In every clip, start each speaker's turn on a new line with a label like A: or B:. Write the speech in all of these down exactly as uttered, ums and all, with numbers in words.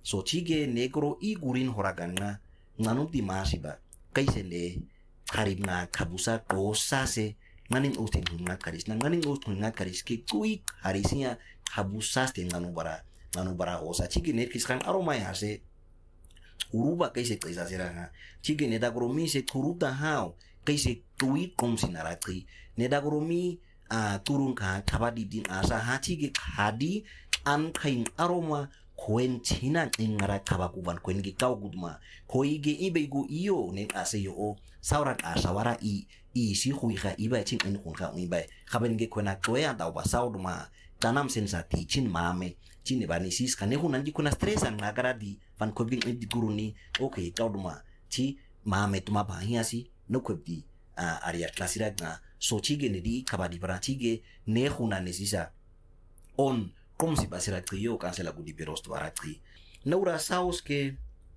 A: So chige negro i gurin horagan nga nganum di masiba kaise ne harib nga kabusa kosa se nganing ustin nga karis na nganing ustin nga karis ke kui harisia kabusa ste nganu bara nganu bara osa chige ne kiskan aroma ya se uruba kaise kaisa seranga chige ne dagromi se turuta hao kaise kui kom sinaratri ne dagromi a turun ka kabadi din asa ha chige khadi an kain aroma koen china ingara kabakuban koen gi kau gudma koi ge ibe go iyo ne ase yo o saurat asawara i i si hui kha iba chin en kun kha iba khaben ge koena toya da ba sauduma tanam sensati chin mame chin ba ni sis kane hunan ji kuna stressan na gara di van ko bin di guruni okay tauduma chi mame tuma ba hiya si no ko di aria klasira na so chige ne di kabadi bara chige ne hunan ne sisa on como si pasara trio cancela gudi peros baratri naura saus ke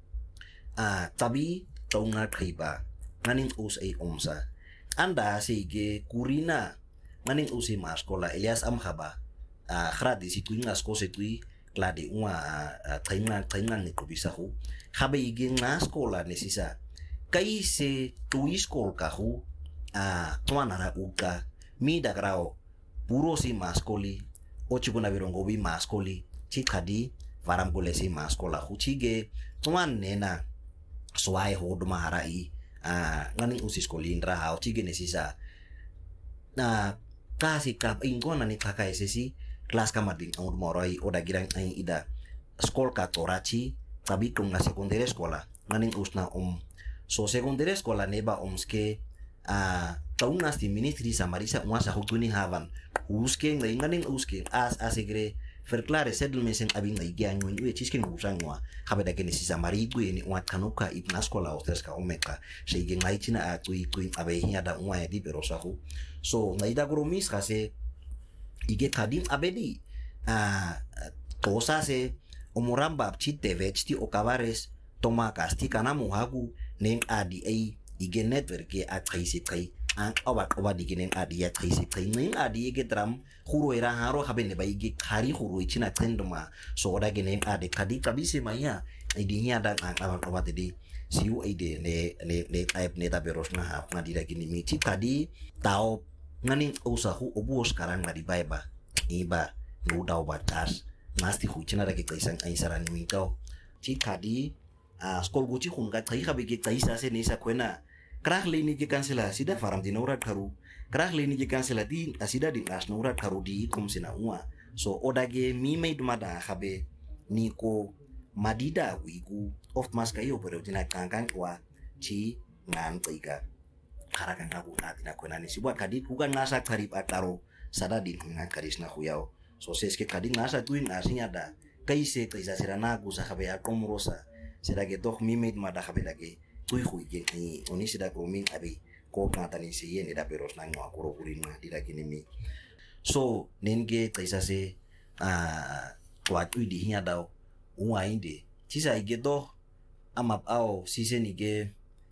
A: a tabi taunga kriba nganing us ai omsa anda sige kurina nganing usi maskola Elias amkhaba a khradi si tuinga sko se tui klade uma tainga tainga ne kubisa hu khabe ige nga skola nesisa kai se tui skol ka hu a tuanara uka mi dagrao puro si maskoli ochi kuna virongo bi maskoli chikadi varam gole si maskola huchige tuan nena swai hoduma harai a ngani usi skoli indra ha chige nesisa na kasi kap ingona ni kaka esesi kelas kamading ang moroi oda girang ai ida skol ka torachi tabi kung na sekondere skola nganing usna om so sekondere skola neba omske a taung nasti ministri samarisa umasa hukuni havan uske ngai nganing uske as asigre verklare settlements en abing ngai gyang ngi we chiskin usangwa habeda kene si samari gu ni wat kanuka ipna skola ostres ka omeka shege ngai china a kui kui abe hiya da umwa di perosahu so ngai da gromis kase ige kadim abedi a tosa se omuramba chite vechti okavares toma kasti kana muhagu neng adi ai ige network ke a kaisi kai ang awak awak diginin adi ya kaisi kai neng adi ige dram huro era haro habene ba ige kari huro ichina tendoma so oda genen adi kadi kabise maya idinya dan ang awak awak tadi siu ide ne ne ne type ne taberos na ha ngadira gini mi ci kadi tao nganing usahu obu sekarang ngadi baiba iba ngudau batas masti huchina rake kaisang aisaran mi kau ci kadi a skol guci hun ka tai khabe ke tai sa se ne sa kwena krah le ni ke kansela sida faram di naurat karu krah le ni ke kansela di asida di nas naurat karu di kum sina uwa so odage mi mai dumada khabe ni ko madida wigu of mas kayo pero tina kangkang kwa ci ngan tiga karakan ka kuna tina kwena ni sibuat kadi bukan ngasa karib ataro sada di ngan karisna huyao so seske kadi ngasa tuin asinya da kaise kaisa sirana gu sa khabe akomrosa sida ke tok mi mai dumada khabe lagi tui hui ke ni oni sida grooming abi ko ngata ni si yen ida peros nang wa kuro kurin ma dida kini mi so nenge kaisa se a wa tui di hinya dau uwa inde chisa ige do amap ao sise ni ge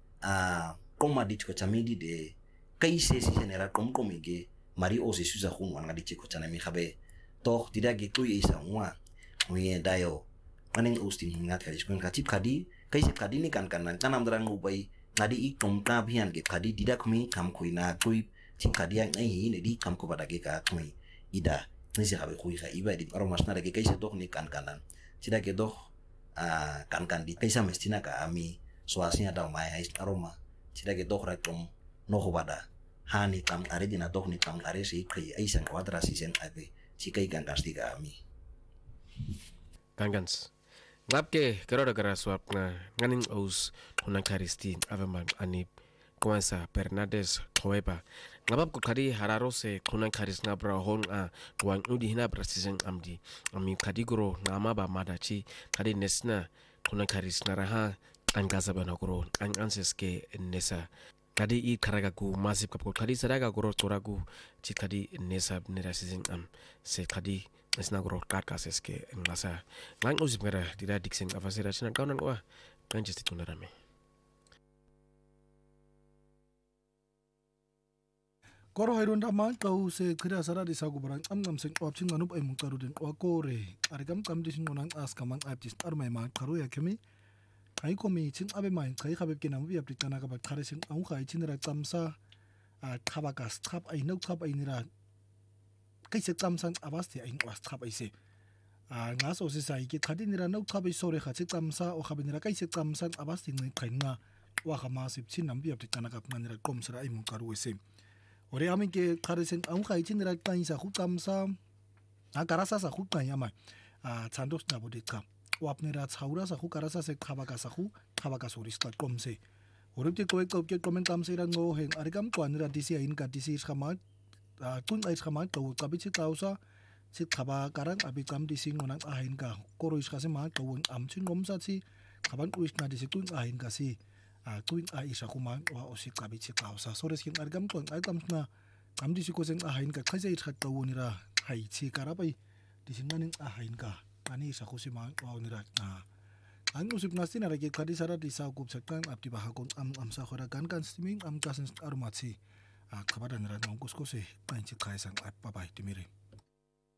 A: a koma di ko chamidi de kaise si genera kom kom ige mari o se suza hun wan ngadi ko chana mi khabe to dida ge tui isa uwa uye dayo maning ustin ngat kali skon katip kadi kaise kadi ni kan kanan kanam drang ubai ngadi ik tom ta bian ge kadi didak mi kam kuina tui cing kadi yang ai ni di kam ko badage ka tui ida ni si habe kui kha iba di aromas na ge kaise dok ni kan kanan sida ge dok a kan kan di kaisa mestina ka ami soasnya da mai ais aroma sida ge dok ra tom no ho bada hani kam are dina dok ni kam are si kai ai sang kwadra si sen ade si kai kan kasti ka ami
B: Gangans Ngapke kero gara swap na nganing aus hunang karisti avamang anip kuansa Bernardes Koeba ngabab ko kadi hararo se hunang karis ngabra hon a wang udi hina prasisen amdi ami kadi gro ngama ba madachi kadi nesna hunang karis naraha angaza banagro ang anses ke nesa kadi i karagaku masip kapko kadi sadaga gro toragu chi kadi nesa nerasisen am se kadi Nesna gro karkas eske ngasa lang usip ngara dira dixing afasira china kaunan wa kanjesti tunarame
C: Koro hayron da ma qaw se khira sara di sagu barang am ngam seng op chinga nup ay mung taru den kwa kore arigam kam di sin ngonang as kamang aptis ar mai ma karu ya kemi ai komi chin abe mai kai khabeb ke nam wi apti kana ka ba khare sin au khai chin ra chamsa a khaba kas khap ai no khap ai nira kai se chamsan awas ti ai was khap ai se a nga so se sai ki khadi nira no khap ai sore kha che chamsa o khabinira kai se chamsan awas ti ngai khain nga wa khama sip chin nam wi apti kana ka nganira kom sara ai mung karu se Ore amin ke kharisen ang khai chin ra tan sa khu kam sa a karasa sa khu tan yama a chandos na bodi ka wapne ra chaura sa khu karasa se khaba ka sa khu khaba ka soris ta kom se ore te ko ko ke comment kam se ra ngo hen arigam kwan ra disi in ka disi khama a tun ai khama to ka bi chi tausa chi khaba karang abi kam disi ngonang a hin ka koro is ka se ma to am chin ngom sa chi khaban uis na disi tun a hin ka si a tuin a isa kuma wa osi kabi chi kausa sores kin argam ton argam na kam disi ko seng a hain ka khaje ithat to nira hai chi karabai disin nanin a hain ka ani isa ko si ma wa nira na an usip nasti na rage khadi sara disa gup saktan apti ba hakon am am sa khora kan kan streaming am kasen armachi a khabada nira ngos ko se kan chi khai sang at bye bye timire